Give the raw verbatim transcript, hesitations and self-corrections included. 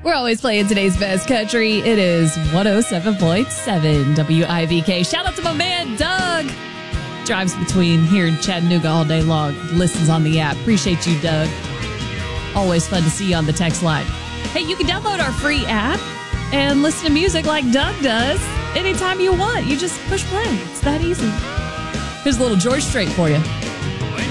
We're always playing today's best country. It is one oh seven point seven W I V K. Shout out to my man, Doug. Drives between here and Chattanooga all day long. Listens on the app. Appreciate you, Doug. Always fun to see you on the text line. Hey, you can download our free app and listen to music like Doug does anytime you want. You just push play. It's that easy. Here's a little George Strait for you.